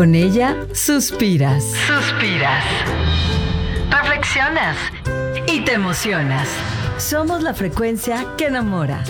Con ella suspiras. Suspiras. Reflexionas. Y te emocionas. Somos la frecuencia que enamora.